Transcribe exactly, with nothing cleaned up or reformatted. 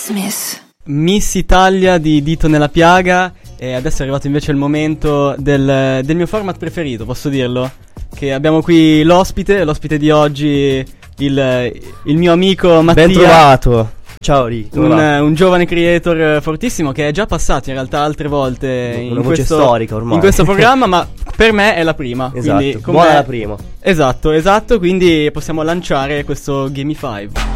Smith. Miss Italia di Dito nella piaga. E adesso è arrivato invece il momento del, del mio format preferito, posso dirlo? Che abbiamo qui l'ospite, l'ospite di oggi, il, il mio amico Mattia. Ben trovato. Ciao Rick. Un, un giovane creator fortissimo che è già passato in realtà altre volte Una in voce questo, storica ormai in questo programma, ma per me è la prima. Esatto, quindi, buona la prima. Esatto, esatto, quindi possiamo lanciare questo Gamify.